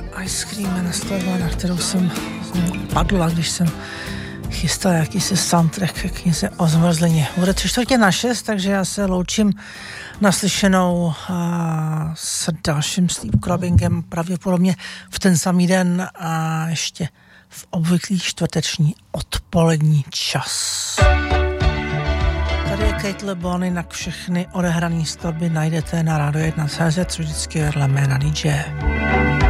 Ice Cream nastavila, na kterou jsem padla, když jsem chystal jakýsi soundtrack k knize o zmrzlině. Bude 5:45, takže já se loučím naslyšenou s dalším sleep clubbingem pravděpodobně v ten samý den a ještě v obvyklý čtvrteční odpolední čas. Tady je Kate LeBon, jinak všechny odehrané skladby najdete na Radio 1.cz, vždycky vedle jména DJ.